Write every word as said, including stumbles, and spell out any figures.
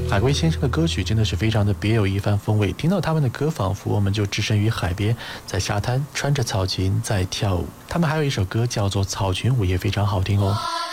海龟先生的歌曲真的是非常的别有一番风味，听到他们的歌，仿佛我们就置身于海边，在沙滩穿着草裙在跳舞。他们还有一首歌叫做《草裙舞》，也非常好听哦。